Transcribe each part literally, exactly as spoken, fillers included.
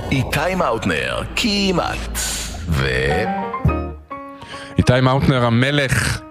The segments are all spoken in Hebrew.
איתי מאוטנר, כמעט. ו... איתי מאוטנר המלך.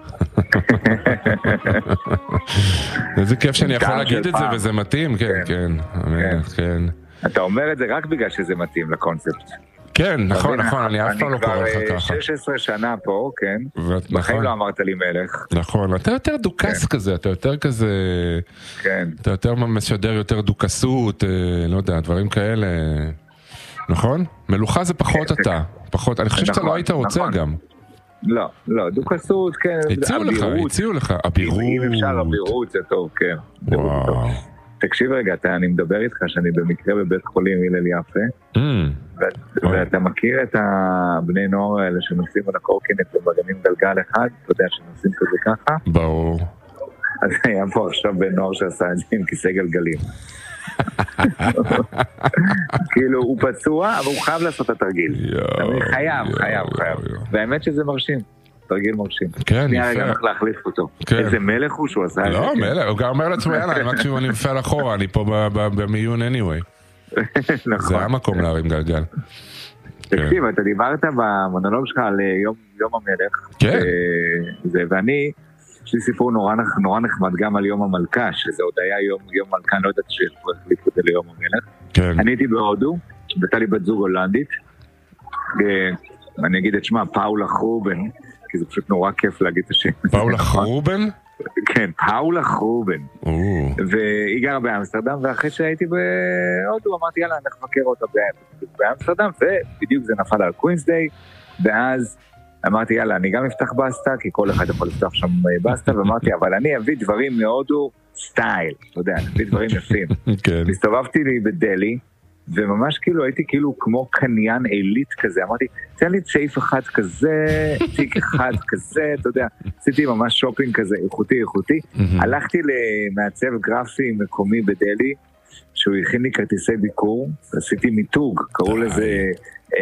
איזה כיף שאני יכול להגיד את זה וזה מתאים, כן, כן, המלך, כן. אתה אומר את זה רק בגלל שזה מתאים לקונספט. כן, נכון, נכון, אני אף פעם לא קורא לך ככה. אני כבר שש עשרה שנה פה, כן, בחיים לא אמרת לי מלך. נכון, אתה יותר דוקס כזה, אתה יותר כזה, אתה יותר משדר יותר דוקסות, לא יודע, דברים כאלה, נכון? מלוכה זה פחות אתה, פחות, אני חושב שאתה לא היית רוצה גם. לא, לא, דוקסות, כן. הציעו לך, הציעו לך, הבירות. אם אפשר, הבירות זה טוב, כן. וואו. תקשיב רגע, אני מדבר איתך שאני במקרה בבית חולים הלל יפה, ואתה מכיר את הבני נוער האלה שנוסעים על הקורקינט ובגנים גלגל אחד, אתה יודע שנוסעים כזה ככה? ברור. אז היה פה עכשיו בן נוער שעשה את זה עם כיסא גלגלים. כאילו הוא פצוע, אבל הוא חייב לעשות את התרגיל. חייב, חייב, חייב. והאמת שזה מרשים. תרגיל מרשים. כן, אני הרגע הולך להחליף אותו. איזה מלך הוא שהוא עשה את זה. לא, מלך, הוא גם אומר לעצמו, יאללה, מקסימום אני מפעל אחורה, אני פה במיון anyway. זה המקום להרים גלגל. תקשיב, אתה דיברת במונולוג שלך על יום המלך. כן. ואני, יש לי סיפור נורא נחמד גם על יום המלכה, שזה עוד היה יום מלכה, אני לא יודעת שיכול להחליף את זה ליום המלך. כן. אני הייתי בהודו, הייתה לי בת זוג הולנדית, אני אגיד את שמה, פאולה חרובן, כי זה פשוט נורא כיף להגיד את השם. פאולה חרובן? כן, פאולה חרובן. והיא גרה באמסטרדם, ואחרי שהייתי בהודו, אמרתי, יאללה, אני מבקר אותה באמסטרדם, ובדיוק זה נפל על קווינסדיי, ואז אמרתי, יאללה, אני גם אפתח בסטה, כי כל אחד יכול לפתח שם בסטה, ואמרתי, אבל אני אביא דברים מהודו סטייל, אתה יודע, אני אביא דברים יפים. הסתובבתי לי בדלי, וממש כאילו הייתי כאילו כמו קניין אליט כזה, אמרתי, תן לי צעיף אחד כזה, תיק אחד כזה, אתה יודע, עשיתי ממש שופינג כזה, איכותי, איכותי, הלכתי למעצב גרפי מקומי בדלי, שהוא הכין לי כרטיסי ביקור, עשיתי מיתוג, קראו לזה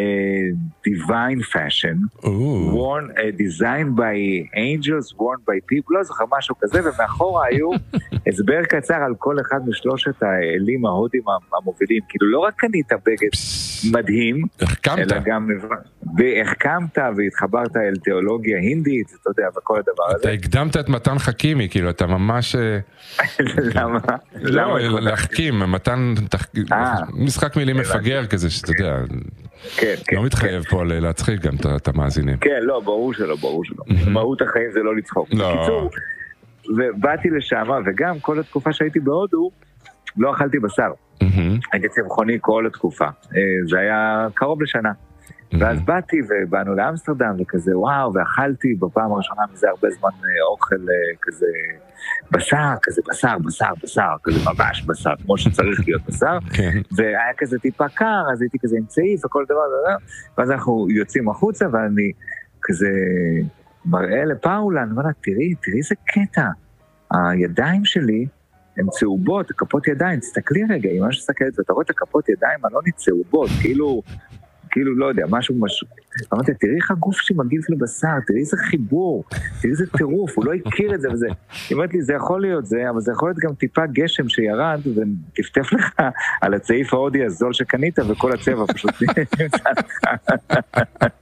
Divine Fashion, worn, designed by angels, worn by people, לא זוכר משהו כזה, ומאחורה היו הסבר קצר על כל אחד משלושת האלים ההודים המובילים, כאילו לא רק קנית בגד מדהים, אלא גם והחכמת והתחברת אל תיאולוגיה הינדית, אתה יודע, וכל הדבר הזה. אתה הקדמת את מתן חכימי, כאילו אתה ממש... למה? לא, להחכים, מתן... משחק מילים מפגר כזה, שאתה יודע... לא מתחייב פה להצחיק גם את המאזינים. כן, לא, ברור שלא, ברור שלא. מהות החיים זה לא לצחוק. בקיצור, ובאתי לשם, וגם כל התקופה שהייתי בהודו, לא אכלתי בשר. הייתי צמחוני כל התקופה. זה היה קרוב לשנה. ואז באתי ובאנו לאמסטרדם וכזה, וואו, ואכלתי בפעם הראשונה מזה הרבה זמן אוכל כזה בשר, כזה בשר, בשר, בשר, כזה ממש בשר, כמו שצריך להיות בשר, והיה כזה טיפה קר, אז הייתי כזה עם צעיף וכל דבר, ואז אנחנו יוצאים החוצה, ואני כזה מראה לפאולה, אני אומר לה, תראי, תראי איזה קטע, הידיים שלי הן צהובות, כפות ידיים, תסתכלי רגע, אם משהו סתכלת, ואתה רואה את הכפות ידיים הלא צהובות, כאילו, כאילו, לא יודע, משהו משהו. אמרתי, תראי איך הגוף שמגיב לבשר, תראי איזה חיבור, תראי איזה טירוף, הוא לא הכיר את זה וזה. היא אומרת לי, זה יכול להיות זה, אבל זה יכול להיות גם טיפה גשם שירד, וטפטף לך על הצעיף ההודי הזול שקנית, וכל הצבע פשוט נמצא לך.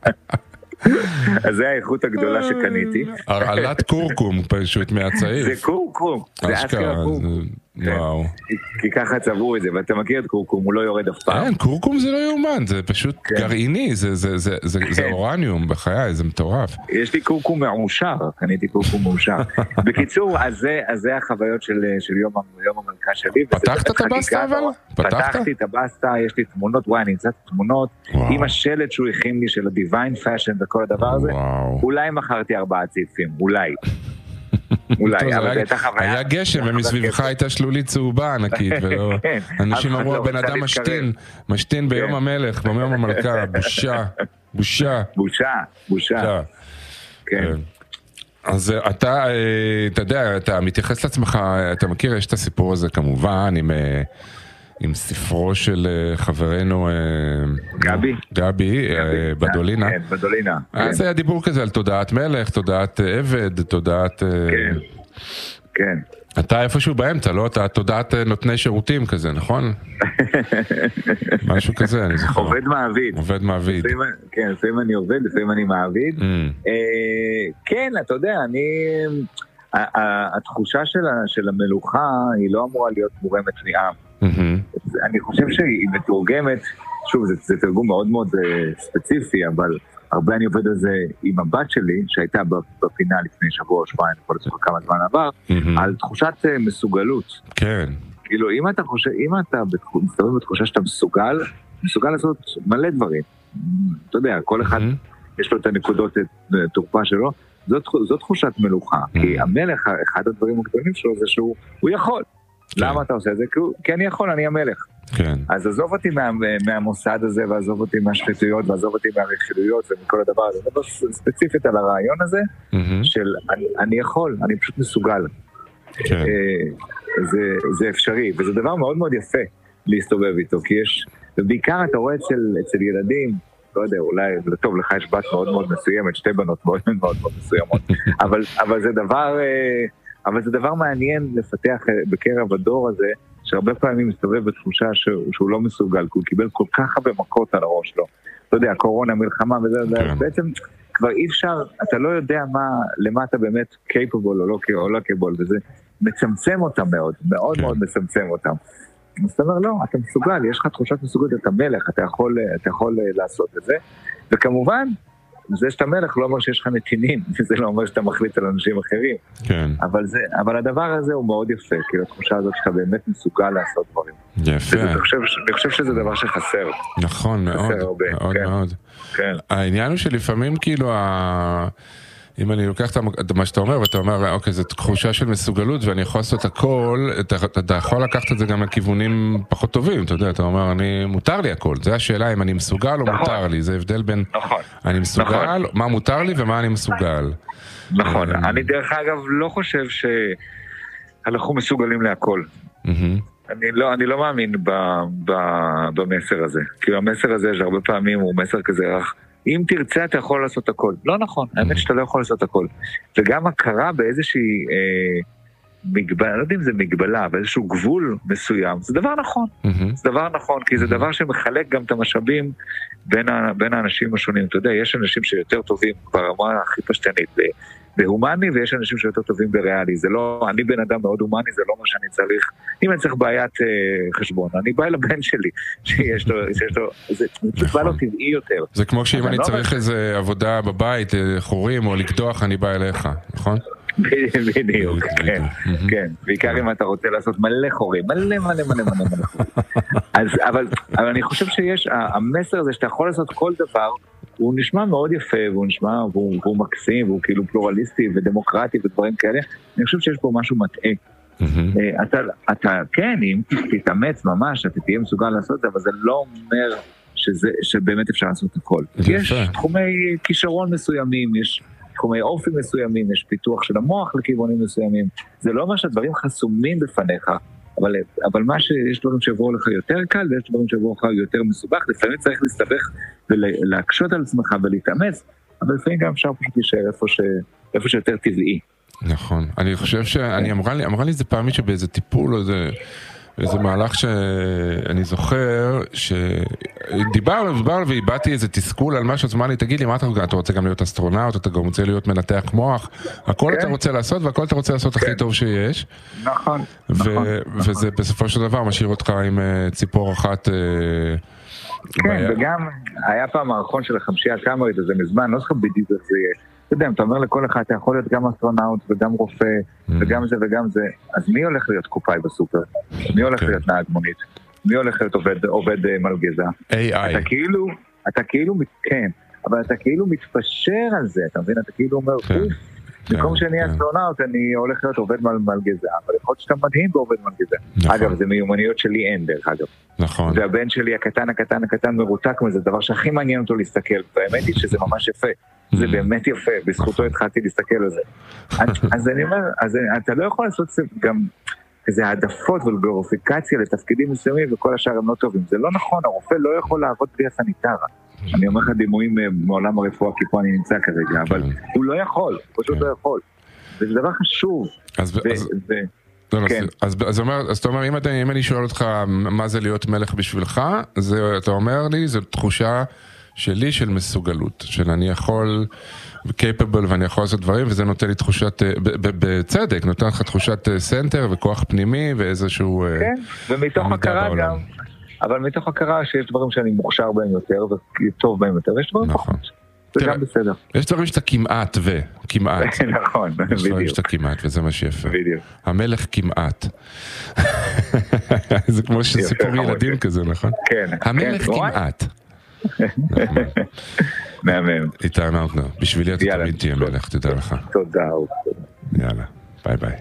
אז זה האיכות הגדולה שקניתי. הרעלת קורקום פשוט מהצעיף. זה קורקום, זה אשכרה קורקום. וואו. כי ככה צברו את זה, ואתה מכיר את קורקום, הוא לא יורד אף פעם. כן, קורקום זה לא יאומן, זה פשוט גרעיני, זה אורניום בחיי, זה מטורף. יש לי קורקום מאושר, קניתי קורקום מאושר. בקיצור, אז זה החוויות של יום המלכה שלי. פתחת את הבסטה אבל? פתחתי את הבסטה, יש לי תמונות, וואי, אני נמצאת תמונות, עם השלט שהוא הכין לי של ה-Divine Fashion וכל הדבר הזה, אולי מכרתי ארבעה צעיפים, אולי. אולי, אבל זה הייתה חוויה. היה גשם ומסביבך הייתה שלולית צהובה ענקית, אנשים אמרו, הבן אדם משתין, משתין ביום המלך, ביום המלכה, בושה, בושה. בושה, בושה. כן. אז אתה, אתה יודע, אתה מתייחס לעצמך, אתה מכיר, יש את הסיפור הזה כמובן, עם... עם ספרו של חברנו גבי, גבי, בדולינה. כן, בדולינה. אז היה דיבור כזה על תודעת מלך, תודעת עבד, תודעת... כן, כן. אתה איפשהו באמצע, לא? אתה תודעת נותני שירותים כזה, נכון? משהו כזה, אני זוכר. עובד מעביד. עובד מעביד. כן, לפעמים אני עובד, לפעמים אני מעביד. כן, אתה יודע, אני... התחושה של המלוכה היא לא אמורה להיות מורמת מעם. אני חושב שהיא מתורגמת, שוב, זה תרגום מאוד מאוד ספציפי, אבל הרבה אני עובד על זה עם הבת שלי, שהייתה בפינה לפני שבוע או שבועיים, כל הזמן כמה זמן עבר, על תחושת מסוגלות. כן. כאילו, אם אתה חושב, אם אתה מסתובב בתחושה שאתה מסוגל, מסוגל לעשות מלא דברים. אתה יודע, כל אחד יש לו את הנקודות, את תורפה שלו, זו תחושת מלוכה. כי המלך, אחד הדברים הגדולים שלו זה שהוא יכול. למה אתה עושה את זה? כי אני יכול, אני המלך. כן. אז עזוב אותי מה, מהמוסד הזה, ועזוב אותי מהשחיתויות, ועזוב אותי מהרכילויות ומכל הדבר הזה. זה לא ספציפית על הרעיון הזה, mm-hmm. של אני, אני יכול, אני פשוט מסוגל. כן. זה, זה אפשרי, וזה דבר מאוד מאוד יפה להסתובב איתו, כי יש, ובעיקר אתה רואה אצל, אצל ילדים, לא יודע, אולי, טוב, לך יש בת מאוד מאוד מסוימת, שתי בנות מאוד מאוד מאוד מסוימות, אבל, אבל זה דבר, אבל זה דבר מעניין לפתח בקרב הדור הזה, שהרבה פעמים מסתובב בתחושה שהוא, שהוא לא מסוגל, כי הוא קיבל כל כך הרבה מכות על הראש שלו. אתה יודע, קורונה, מלחמה וזה, okay. בעצם כבר אי אפשר, אתה לא יודע מה, למה אתה באמת capable או לא, או לא capable, וזה מצמצם אותם מאוד, מאוד okay. מאוד מצמצם אותם. אז אתה אומר, לא, אתה מסוגל, יש לך תחושת מסוגלות, אתה מלך, אתה יכול, אתה יכול לעשות את זה, וכמובן, זה שאתה מלך לא אומר שיש לך נתינים, וזה לא אומר שאתה מחליט על אנשים אחרים. כן. אבל, זה, אבל הדבר הזה הוא מאוד יפה, כי התחושה הזאת שאתה באמת מסוגל לעשות דברים. יפה. אני חושב, אני חושב שזה דבר שחסר. נכון, מאוד, הרבה. מאוד, כן. מאוד. כן. העניין הוא שלפעמים כאילו, ה... אם אני לוקח את מה שאתה אומר, ואתה אומר, אוקיי, זו תחושה של מסוגלות, ואני יכול לעשות הכל, אתה, אתה יכול לקחת את זה גם לכיוונים פחות טובים, אתה יודע, אתה אומר, אני, מותר לי הכל, זה השאלה אם אני מסוגל או נכון. מותר לי, זה הבדל בין, נכון. אני מסוגל, נכון. מה מותר לי ומה אני מסוגל. נכון, אני דרך אגב לא חושב שאנחנו מסוגלים להכל. אני לא, אני לא מאמין ב, ב, במסר הזה, כי המסר הזה שהרבה פעמים הוא מסר כזה רך, אם תרצה אתה יכול לעשות הכל. לא נכון, האמת שאתה לא יכול לעשות הכל. וגם הכרה באיזושהי אה, מגבלה, לא יודע אם זה מגבלה, באיזשהו גבול מסוים, זה דבר נכון. זה דבר נכון, כי זה דבר שמחלק גם את המשאבים בין, ה, בין האנשים השונים. אתה יודע, יש אנשים שיותר טובים ברמה הכי פשטנית בהומני, ויש אנשים שיותר טובים בריאלי. זה לא, אני בן אדם מאוד הומני, זה לא מה שאני צריך. אם אני צריך בעיית אה, חשבון, אני בא לבן שלי, שיש לו, שיש לו, זה בא לו טבעי יותר. זה כמו שאם אני צריך איזה עבודה בבית, חורים או לקדוח, אני בא אליך, נכון? בדיוק, כן, כן. בעיקר אם אתה רוצה לעשות מלא חורים, מלא מלא מלא מלא מלא חורים. אבל אני חושב שיש, המסר הזה שאתה יכול לעשות כל דבר, הוא נשמע מאוד יפה, והוא נשמע, והוא מקסים, והוא כאילו פלורליסטי ודמוקרטי ודברים כאלה. אני חושב שיש פה משהו מטעה. אתה, אתה, כן, אם תתאמץ ממש, אתה תהיה מסוגל לעשות את זה, אבל זה לא אומר שזה, שבאמת אפשר לעשות הכל. יש תחומי כישרון מסוימים, יש תחומי אופי מסוימים, יש פיתוח של המוח לכיוונים מסוימים. זה לא אומר שהדברים חסומים בפניך, אבל, אבל מה שיש דברים שעברו לך יותר קל, ויש דברים שעברו לך יותר מסובך, לפעמים צריך להסתבך ולהקשות על עצמך ולהתאמץ, אבל לפעמים גם אפשר פשוט להישאר איפה, ש, איפה שיותר טבעי. נכון. אני חושב שאני אמרה לי, אמרה לי זה פעמי שבאיזה טיפול או איזה, איזה מהלך שאני זוכר, שדיברנו, דיברנו והבאתי איזה תסכול על משהו, אז אמר לי, תגיד לי, מה אתה, אתה רוצה גם להיות אסטרונאוט, אתה גם רוצה להיות מנתח מוח, הכל אתה רוצה לעשות, והכל אתה רוצה לעשות הכי טוב שיש. נכון. וזה בסופו של דבר משאיר אותך עם ציפור אחת. כן, וגם היה פעם מערכון של החמשייה הקאמרית, אז זה מזמן, לא זוכר בדיוק איך זה יהיה. אתה יודע, אתה אומר לכל אחד, אתה יכול להיות גם אסטרונאוט וגם רופא, וגם זה וגם זה, אז מי הולך להיות קופאי בסופר? מי הולך להיות נהג מונית? מי הולך להיות עובד מלגזה? איי איי. אתה כאילו, אתה כאילו, כן, אבל אתה כאילו מתפשר על זה, אתה מבין? אתה כאילו אומר, אוף, במקום שאני אסטרונאוט, אני הולך להיות עובד מלגזה, אבל יכול להיות שאתה מדהים בעובד מלגזה. אגב, זה מיומנויות שלי אין דרך אגב. נכון. והבן שלי הקטן, הקטן, הקטן מרותק מזה, דבר שהכי מעניין אותו להסתכל, והאמת היא שזה ממש יפה. זה באמת יפה, בזכותו התחלתי להסתכל על זה. אז אני אומר, אז אתה לא יכול לעשות גם איזה העדפות ולגלוריפיקציה לתפקידים מסוימים, וכל השאר הם לא טובים. זה לא נכון, הרופא לא יכול לעבוד בלי הסניטרה. אני אומר לך דימויים מעולם הרפואה, כי פה אני נמצא כרגע, אבל הוא לא יכול, פשוט לא יכול. וזה דבר חשוב. אז אתה אומר, אם אני שואל אותך מה זה להיות מלך בשבילך, אתה אומר לי, זו תחושה שלי של מסוגלות, של אני יכול, capable ואני יכול לעשות דברים, וזה נותן לי תחושת, בצדק, נותן לך תחושת סנטר וכוח פנימי ואיזשהו... כן, ומתוך הכרה גם, אבל מתוך הכרה שיש דברים שאני מוכשר בהם יותר וטוב בהם יותר, יש דברים פחות. זה גם בסדר. יש דברים שאתה כמעט ו, כמעט. נכון, בדיוק. יש דברים שאתה כמעט, וזה מה שיפה. בדיוק. המלך כמעט. זה כמו סיפור ילדים כזה, נכון? כן. המלך כמעט. מהמם. איתי מאוטנר, בשבילי אתה תמיד תהיה מלך, תדע לך. תודה. יאללה, ביי ביי.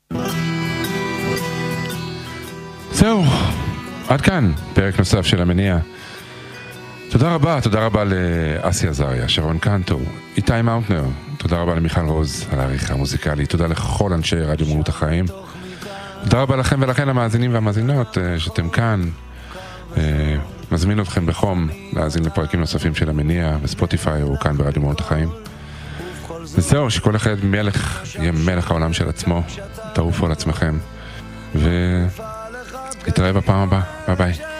זהו, עד כאן, פרק נוסף של המניע. תודה רבה, תודה רבה לאסי עזריה, שרון קנטור, איתי מאוטנר, תודה רבה למיכל רוז על העריכה המוזיקלית, תודה לכל אנשי רדיו מהות החיים, תודה רבה לכם ולכן המאזינים והמאזינות שאתם כאן, מזמין אתכם בחום להאזין לפרקים נוספים של המניע בספוטיפיי או כאן ברדיו מהות החיים. וזהו, שכל אחד מלך יהיה מלך העולם של עצמו, תעופו על עצמכם, ונתראה בפעם הבאה, ביי ביי.